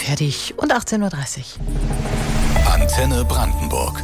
fertig und 18.30 Uhr. Antenne Brandenburg.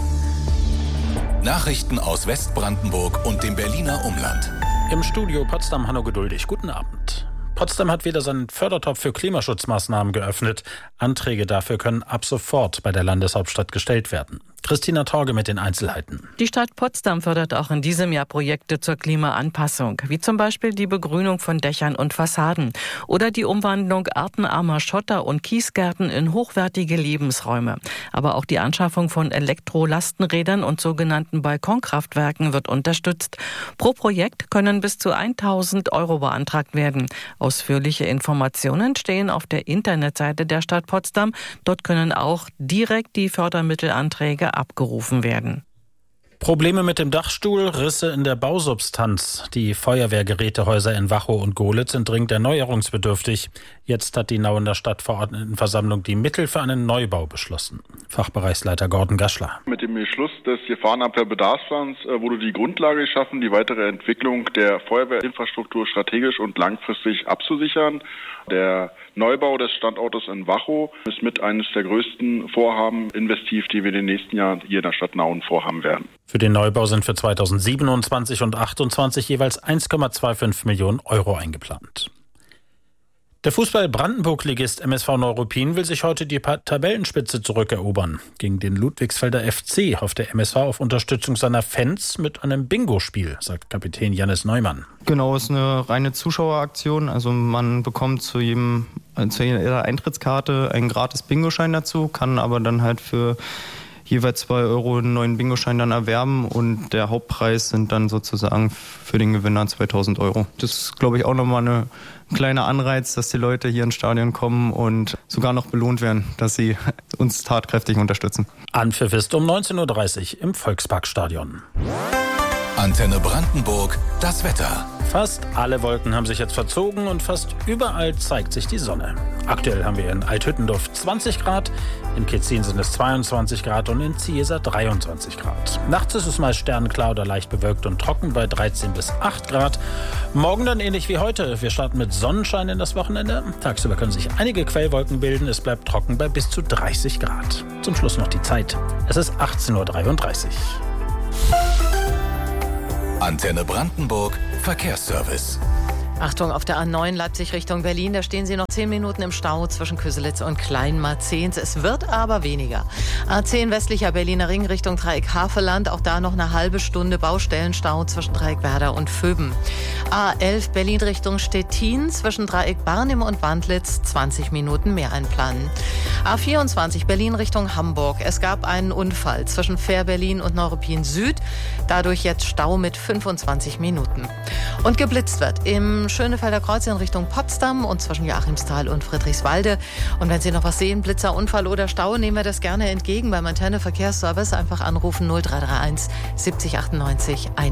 Nachrichten aus Westbrandenburg und dem Berliner Umland. Im Studio Potsdam Hanno Geduldig. Guten Abend. Potsdam hat wieder seinen Fördertopf für Klimaschutzmaßnahmen geöffnet. Anträge dafür können ab sofort bei der Landeshauptstadt gestellt werden. Christina Torge mit den Einzelheiten. Die Stadt Potsdam fördert auch in diesem Jahr Projekte zur Klimaanpassung, wie zum Beispiel die Begrünung von Dächern und Fassaden oder die Umwandlung artenarmer Schotter- und Kiesgärten in hochwertige Lebensräume. Aber auch die Anschaffung von Elektrolastenrädern und sogenannten Balkonkraftwerken wird unterstützt. Pro Projekt können bis zu 1.000 € beantragt werden. Ausführliche Informationen stehen auf der Internetseite der Stadt Potsdam. Dort können auch direkt die Fördermittelanträge abgerufen werden. Probleme mit dem Dachstuhl, Risse in der Bausubstanz. Die Feuerwehrgerätehäuser in Wachau und Gohlitz sind dringend erneuerungsbedürftig. Jetzt hat die Nauener Stadtverordnetenversammlung die Mittel für einen Neubau beschlossen. Fachbereichsleiter Gordon Gaschler. Mit dem Beschluss des Gefahrenabwehrbedarfsplans wurde die Grundlage geschaffen, die weitere Entwicklung der Feuerwehrinfrastruktur strategisch und langfristig abzusichern. Der Neubau des Standortes in Wachau ist mit eines der größten Vorhaben investiv, die wir in den nächsten Jahren hier in der Stadt Nauen vorhaben werden. Für den Neubau sind für 2027 und 2028 jeweils 1,25 Millionen € eingeplant. Der Fußball-Brandenburg-Ligist MSV Neuruppin will sich heute die Tabellenspitze zurückerobern. Gegen den Ludwigsfelder FC hofft der MSV auf Unterstützung seiner Fans mit einem Bingo-Spiel, sagt Kapitän Jannis Neumann. Genau, es ist eine reine Zuschaueraktion. Also man bekommt zu jeder Eintrittskarte einen gratis Bingoschein dazu, kann aber dann halt für jeweils 2 € einen neuen Bingoschein dann erwerben und der Hauptpreis sind dann sozusagen für den Gewinner 2.000 €. Das ist, glaube ich, auch nochmal ein kleiner Anreiz, dass die Leute hier ins Stadion kommen und sogar noch belohnt werden, dass sie uns tatkräftig unterstützen. Anpfiff ist um 19.30 Uhr im Volksparkstadion. Antenne Brandenburg, das Wetter. Fast alle Wolken haben sich jetzt verzogen und fast überall zeigt sich die Sonne. Aktuell haben wir in Althüttendorf 20 Grad, in Ketzin sind es 22 Grad und in Zieser 23 Grad. Nachts ist es meist sternenklar oder leicht bewölkt und trocken bei 13 bis 8 Grad. Morgen dann ähnlich wie heute. Wir starten mit Sonnenschein in das Wochenende. Tagsüber können sich einige Quellwolken bilden. Es bleibt trocken bei bis zu 30 Grad. Zum Schluss noch die Zeit. Es ist 18.33 Uhr. Antenne Brandenburg, Verkehrsservice. Achtung, auf der A9 Leipzig Richtung Berlin, da stehen Sie noch 10 Minuten im Stau zwischen Köselitz und Kleinmarzehns. Es wird aber weniger. A10 westlicher Berliner Ring Richtung Dreieck Havelland, auch da noch eine halbe Stunde Baustellenstau zwischen Dreieck Werder und Vöben. A11 Berlin Richtung Stettin, zwischen Dreieck Barnim und Wandlitz 20 Minuten mehr einplanen. A24 Berlin Richtung Hamburg. Es gab einen Unfall zwischen Fähr-Berlin und Neuruppin Süd, dadurch jetzt Stau mit 25 Minuten. Und geblitzt wird im Schönefelder Kreuz in Richtung Potsdam und zwischen Joachimsthal und Friedrichswalde. Und wenn Sie noch was sehen, Blitzer, Unfall oder Stau, nehmen wir das gerne entgegen beim Antenne Verkehrsservice. Einfach anrufen 0331 70 98 100.